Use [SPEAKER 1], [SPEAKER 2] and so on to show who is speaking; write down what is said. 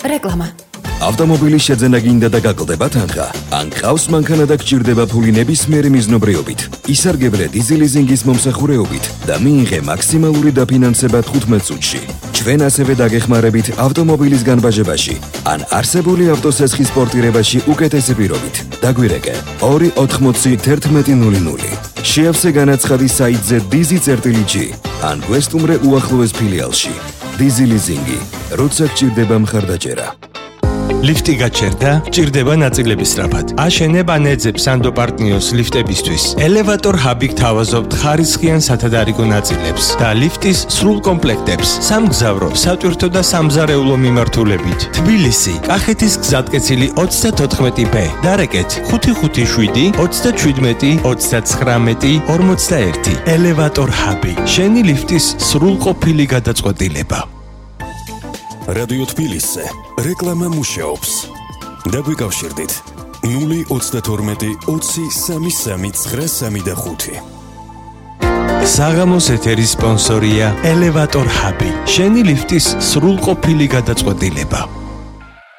[SPEAKER 1] რეკლამა.
[SPEAKER 2] ავტომობილის შეძენა გინდა და გაკლდება თანხა. ან ყავს მანქანა და გჭირდება ფული ნებისმიერი მიზნობრიობით. ისარგებლე დიზელიზინგის მომსახურეობით და მიიღე მაქსიმალური დაფინანსება 15 წუთში. ჩვენ ასევე დაგეხმარებით ავტომობილის განბაჟებაში ან არსებული ავტოსესხის პორტირებაში უკეთესი პირობით. დაგვირეკე 2801100. შეავსე განაცხადი საიტზე dizi.g ან გვესტუმრე უახლოეს ფილიალში. დიზელიზინგი, როცა გჭირდება მხარდაჭერა.
[SPEAKER 3] ლიფტი გაჩერდა, ჭირდება ნაწილების სწრაფად. აშენებ ან ეძებ სანდო პარტნიოს ლიფტებისთვის. ელევატორ ჰაბი გთავაზობთ ხარისხიან სათადარიგო ნაწილებს და ლიფტის სრულ კომპლექტებს. სამგზავრო, სატვირთო და სამზარეულო მიმართულებით. თბილისი, კახეთის გზატკეცილი 34B. დარეკეთ 557 37 39 41. ელევატორ ჰაბი. შენი ლიფტის სრულყოფილი გადაწყვეტილება.
[SPEAKER 4] რადიო თბილისზე რეკლამა მუშაობს. დაგვიკავშირდით 032 20 33 935.
[SPEAKER 3] საღამოს ეთერის სპონსორია ელევატორ ჰაბი. შენი ლიფტის სრულყოფილი გადაწყვეტილება.